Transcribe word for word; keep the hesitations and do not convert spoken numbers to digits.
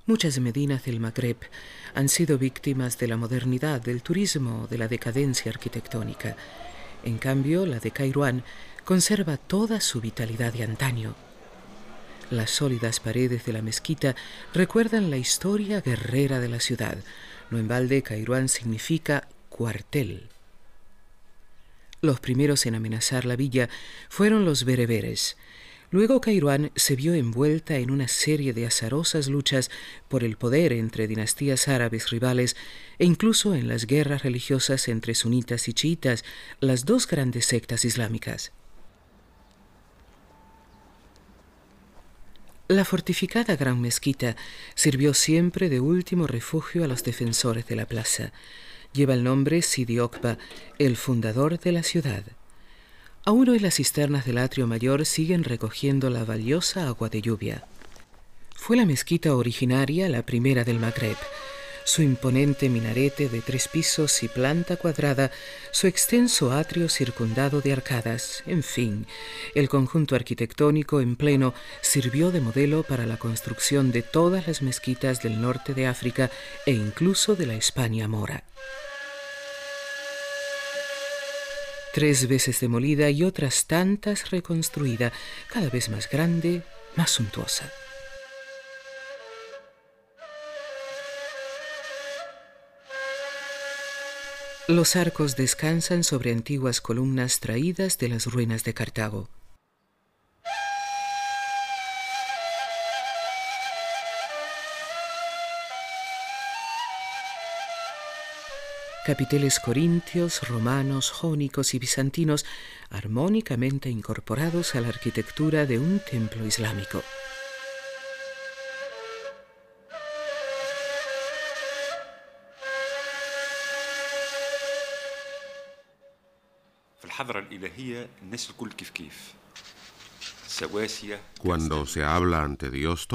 Muchas medinas del Magreb han sido víctimas de la modernidad, del turismo, de la decadencia arquitectónica. En cambio, la de Kairouan conserva toda su vitalidad de antaño. Las sólidas paredes de la mezquita recuerdan la historia guerrera de la ciudad. No en balde, Kairouan significa cuartel. Los primeros en amenazar la villa fueron los bereberes. Luego Kairouan se vio envuelta en una serie de azarosas luchas por el poder entre dinastías árabes rivales e incluso en las guerras religiosas entre sunitas y chiitas, las dos grandes sectas islámicas. La fortificada Gran Mezquita sirvió siempre de último refugio a los defensores de la plaza. Lleva el nombre Sidi Okba, el fundador de la ciudad. Aún hoy las cisternas del atrio mayor siguen recogiendo la valiosa agua de lluvia. Fue la mezquita originaria la primera del Magreb. Su imponente minarete de tres pisos y planta cuadrada, su extenso atrio circundado de arcadas, en fin, el conjunto arquitectónico en pleno sirvió de modelo para la construcción de todas las mezquitas del norte de África e incluso de la España mora. Tres veces demolida y otras tantas reconstruida, cada vez más grande, más suntuosa. Los arcos descansan sobre antiguas columnas traídas de las ruinas de Cartago. Capiteles corintios, romanos, jónicos y bizantinos armónicamente incorporados a la arquitectura de un templo islámico. Cuando se habla ante Dios,